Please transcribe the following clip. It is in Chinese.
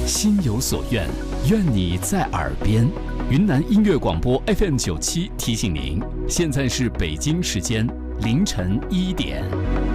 心有所愿，愿你在耳边。云南音乐广播 FM97提醒您，现在是北京时间凌晨1点。